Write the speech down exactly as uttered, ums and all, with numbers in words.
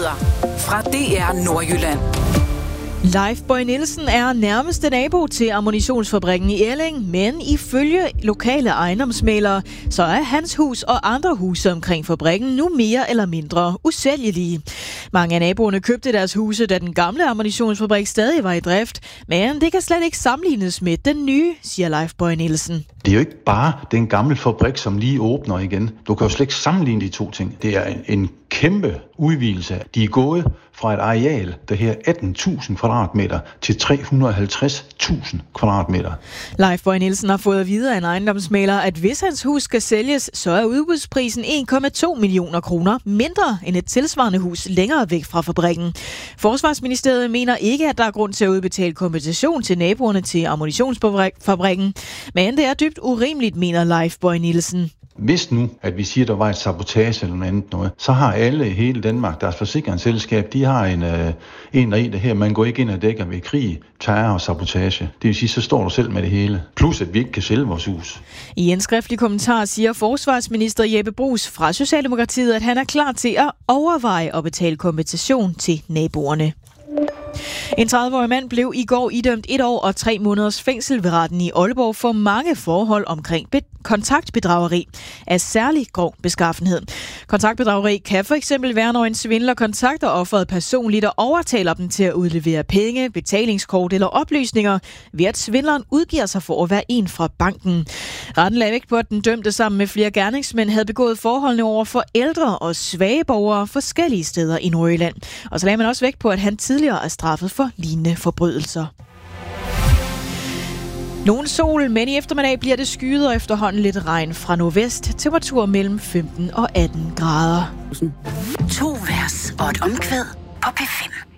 Nyheder fra D R Nordjylland. Leif Boye Nielsen er nærmeste nabo til ammunitionsfabrikken i Elling, men ifølge lokale ejendomsmælere, så er hans hus og andre huse omkring fabrikken nu mere eller mindre usælgelige. Mange af naboerne købte deres huse, da den gamle ammunitionsfabrik stadig var i drift, men det kan slet ikke sammenlignes med den nye, siger Leif Boye Nielsen. Det er jo ikke bare den gamle fabrik, som lige åbner igen. Du kan jo slet ikke sammenligne de to ting. Det er en, en kæmpe udvidelse. De er gået fra et areal, der her atten tusind kvadratmeter, til tre hundrede og halvtreds tusind kvadratmeter. Leif Boye Nielsen har fået at vide af en ejendomsmægler, at hvis hans hus skal sælges, så er udbudsprisen en komma to millioner kroner mindre end et tilsvarende hus længere væk fra fabrikken. Forsvarsministeriet mener ikke, at der er grund til at udbetale kompensation til naboerne til ammunitionsfabrikken, men det er dybt urimeligt, mener Leif Boye Nielsen. Hvis nu, at vi siger, at der var et sabotage eller noget andet noget, så har alle i hele Danmark, deres forsikringsselskab, de har en, øh, en regel her, man går ikke ind og dækker ved krig, terror og sabotage. Det vil sige, så står du selv med det hele. Plus, at vi ikke kan sælge vores hus. I en skriftlig kommentar siger forsvarsminister Jeppe Bruus fra Socialdemokratiet, at han er klar til at overveje at betale kompensation til naboerne. En tredive-årig mand blev i går idømt et år og tre måneders fængsel ved retten i Aalborg for mange forhold omkring be- kontaktbedrageri af særlig grov beskaffenhed. Kontaktbedrageri kan for eksempel være, når en svindler kontakter offeret personligt og overtaler dem til at udlevere penge, betalingskort eller oplysninger, ved at svindleren udgiver sig for at være en fra banken. Retten lagde vægt på, at den dømte sammen med flere gerningsmænd havde begået forholdene over for ældre og svage borgere forskellige steder i Nordjylland. Og så lagde man også vægt på, at han tidligere er straffet for lignende forbrydelser. Nogen sol, men i eftermiddag bliver det skyet og efterhånden lidt regn fra nordvest. Temperatur mellem femten og atten grader. To vers og et omkvæd på P fem.